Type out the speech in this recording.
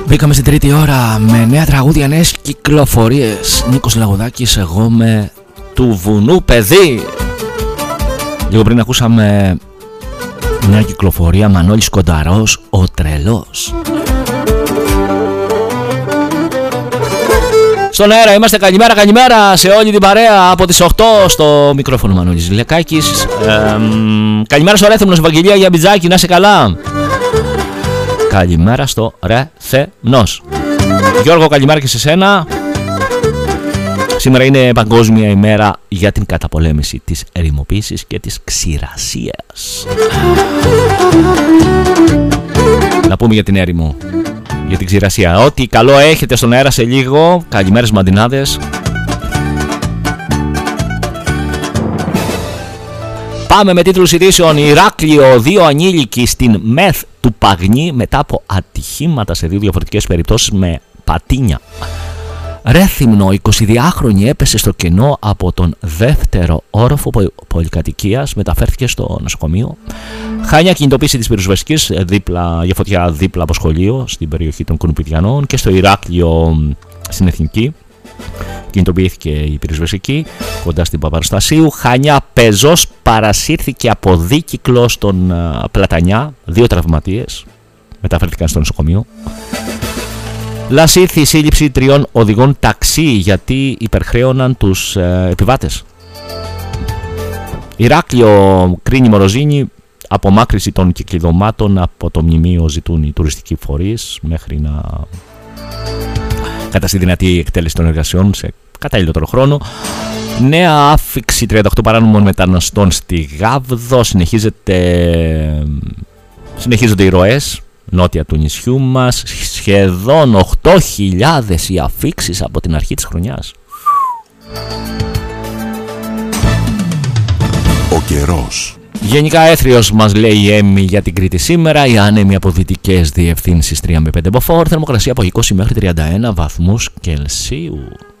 Μπήκαμε στην τρίτη ώρα με νέα τραγούδια, νέες κυκλοφορίες. Νίκος Λαγουδάκης, εγώ με του βουνού παιδί. Λίγο πριν ακούσαμε νέα κυκλοφορία, Μανώλης Κονταρός, ο τρελός. Στον αέρα είμαστε, καλημέρα, καλημέρα σε όλη την παρέα από τις 8 στο μικρόφωνο Μανώλης Λεκάκης. Καλημέρα στο Ρέθυμνος, Ευαγγελία Γιαμπιτζάκη, να είσαι καλά. Καλημέρα στο Ρέθεμνος. Γιώργο, καλημέρα και σε σένα. Σήμερα είναι Παγκόσμια ημέρα για την καταπολέμηση της ερημοποίησης και της ξηρασίας. Να πούμε για την έρημο, για την ξηρασία. Ό,τι καλό έχετε στον αέρα σε λίγο. Καλημέρες μαντινάδες. Πάμε με τίτλους ειδήσεων. Ηράκλειο, 2 ανήλικοι στην ΜΕΘ του Παγνή μετά από ατυχήματα σε 2 διαφορετικές περιπτώσεις με πατίνια. Ρέθυμνο, 22χρονη έπεσε στο κενό από τον 2ο όροφο πολυκατοικίας, μεταφέρθηκε στο νοσοκομείο. Χάνια, κινητοποίηση της πυροσβεστικής για φωτιά δίπλα από σχολείο στην περιοχή των Κουνουπιδιανών. Και στο Ηράκλειο στην Εθνική κινητοποιήθηκε η πυροσβεστική κοντά στην Παπαναστασίου. Χανιά, πεζός παρασύρθηκε από δίκυκλο στον Πλατανιά. 2 τραυματίες μεταφέρθηκαν στο νοσοκομείο. Λασίθη, σύλληψη 3 οδηγών ταξί γιατί υπερχρέωναν τους επιβάτες. Ηράκλειο, κρίνη Μοροζίνη, απομάκρυση των κυκλειδωμάτων από το μνημείο ζητούν οι τουριστικοί φορείς μέχρι να καταστεί δυνατή η εκτέλεση των εργασιών σε καταλληλότερο χρόνο. Νέα άφιξη 38 παράνομων μεταναστών στη Γάβδο. Συνεχίζονται οι ροές νότια του νησιού μας. Σχεδόν 8.000 οι αφίξεις από την αρχή της χρονιάς. Ο καιρός. Γενικά έθριος μας λέει η Έμι για την Κρήτη σήμερα. Οι άνεμοι από δυτικές διευθύνσεις 3 με 5 μποφόρ. Θερμοκρασία από 20 μέχρι 31 βαθμούς Κελσίου.